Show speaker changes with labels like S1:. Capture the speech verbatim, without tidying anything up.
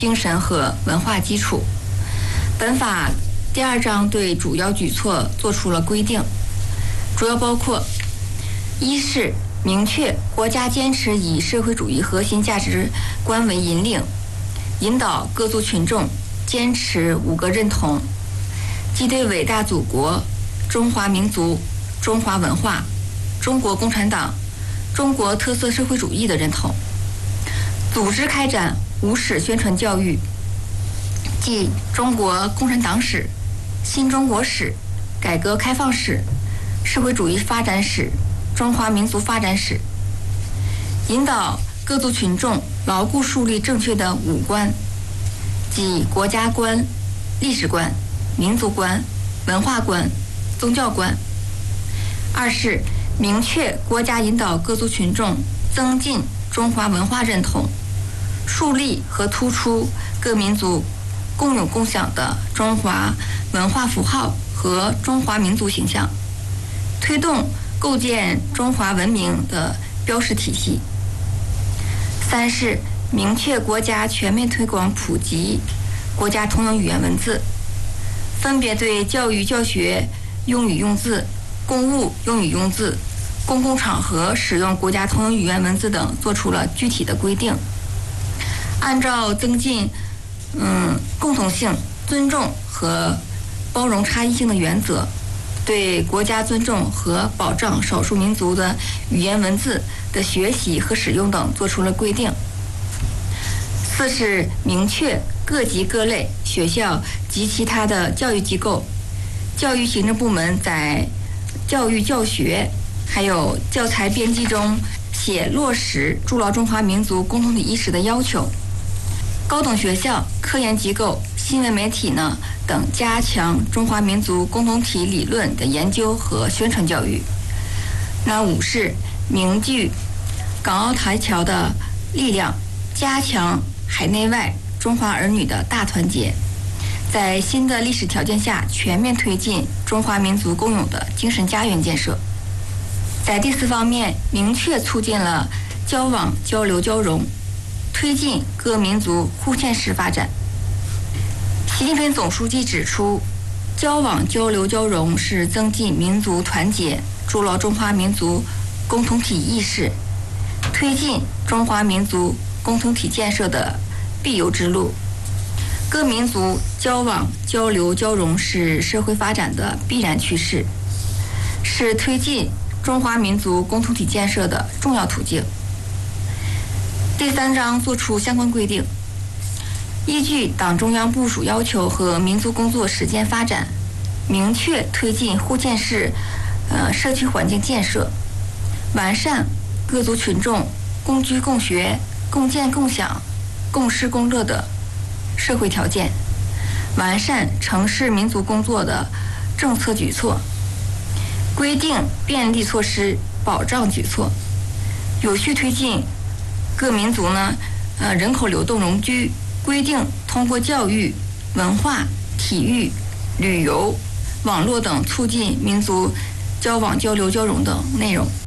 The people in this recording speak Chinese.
S1: 精神和文化基础。本法第二章对主要举措作出了规定，主要包括：一是明确国家坚持以社会主义核心价值观为引领，引导各族群众坚持五个认同，即对伟大祖国、中华民族、中华文化、中国共产党、中国特色社会主义的认同，组织开展五史宣传教育，即中国共产党史、新中国史、改革开放史、社会主义发展史、中华民族发展史，引导各族群众牢固树立正确的五观，即国家观、历史观、民族观、文化观、宗教观。二是明确国家引导各族群众增进中华文化认同，树立和突出各民族共有共享的中华文化符号和中华民族形象，推动构建中华文明的标识体系。三是明确国家全面推广普及国家通用语言文字，分别对教育教学用语用字、公务用语用字、公共场合使用国家通用语言文字等做出了具体的规定。按照增进嗯共同性、尊重和包容差异性的原则，对国家尊重和保障少数民族的语言文字的学习和使用等作出了规定。四是明确各级各类学校及其他的教育机构、教育行政部门在教育教学还有教材编辑中写落实筑牢中华民族共同体意识的要求。高等学校、科研机构、新闻媒体呢等加强中华民族共同体理论的研究和宣传教育。那五是凝聚港澳台侨的力量，加强海内外中华儿女的大团结，在新的历史条件下全面推进中华民族共有的精神家园建设。在第四方面，明确促进了交往交流交融，推进各民族互鉴式发展。习近平总书记指出，交往交流交融是增进民族团结、筑牢中华民族共同体意识、推进中华民族共同体建设的必由之路。各民族交往交流交融是社会发展的必然趋势，是推进中华民族共同体建设的重要途径。第三章作出相关规定，依据党中央部署要求和民族工作实践发展，明确推进互鉴式呃社区环境建设，完善各族群众共居共学、共建共享、共事共乐的社会条件，完善城市民族工作的政策举措，规定便利措施、保障举措，有序推进各民族呢呃人口流动容居，规定通过教育、文化、体育、旅游、网络等促进民族交往交流交融等内容。